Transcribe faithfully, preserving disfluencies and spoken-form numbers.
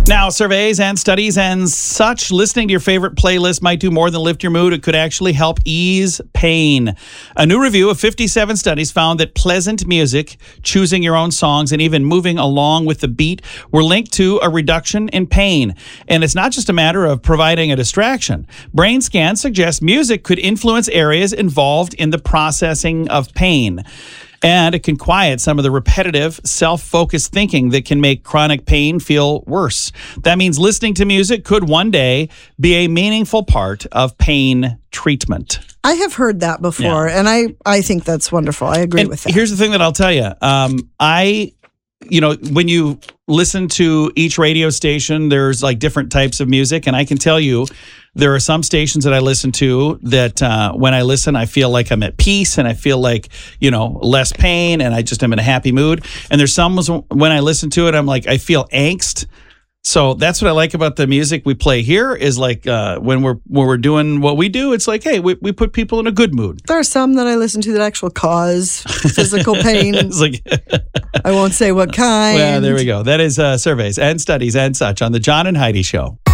Now, surveys and studies and such, listening to your favorite playlist might do more than lift your mood. It could actually help ease pain. A new review of fifty-seven studies found that pleasant music, choosing your own songs, and even moving along with the beat were linked to a reduction in pain. And it's not just a matter of providing a distraction. Brain scans suggest music could influence areas involved in the processing of pain. And it can quiet some of the repetitive, self-focused thinking that can make chronic pain feel worse. That means listening to music could one day be a meaningful part of pain treatment. I have heard that before, Yeah. and I, I think that's wonderful. I agree And with that. here's the thing that I'll tell you. Um, I, you know, when you listen to each radio station, there's like different types of music, and I can tell you there are some stations that I listen to that uh, when I listen, I feel like I'm at peace and I feel like, you know, less pain and I just am in a happy mood. And there's some when I listen to it, I'm like, I feel angst. So that's what I like about the music we play here is like uh, when we're when we're doing what we do, it's like, hey, we, we put people in a good mood. There are some that I listen to that actually cause physical pain. It's like I won't say what kind. well, there we go. That is uh, surveys and studies and such on the John and Heidi Show.